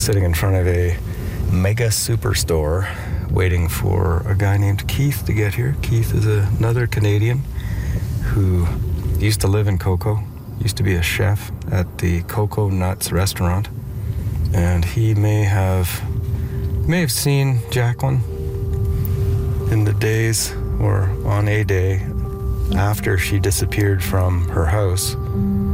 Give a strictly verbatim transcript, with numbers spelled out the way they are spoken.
Sitting in front of a mega superstore waiting for a guy named Keith to get here. Keith is a, another Canadian who used to live in Coco, used to be a chef at the Coco Nuts restaurant, and he may have may have seen Jacqueline in the days or on a day after she disappeared from her house